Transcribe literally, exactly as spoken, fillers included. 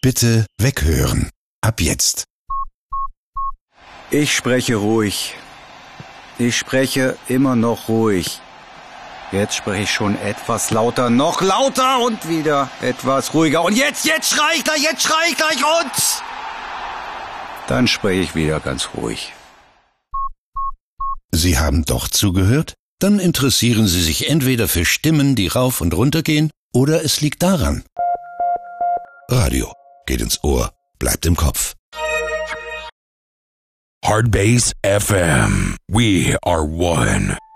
bitte weghören. Ab jetzt. Ich spreche ruhig. Ich spreche immer noch ruhig. Jetzt spreche ich schon etwas lauter, noch lauter und wieder etwas ruhiger. Und jetzt, jetzt schrei ich gleich, jetzt schrei ich gleich und... Dann spreche ich wieder ganz ruhig. Sie haben doch zugehört? Dann interessieren Sie sich entweder für Stimmen, die rauf und runter gehen, oder es liegt daran. Radio geht ins Ohr, bleibt im Kopf. Hardbase F M. We are one.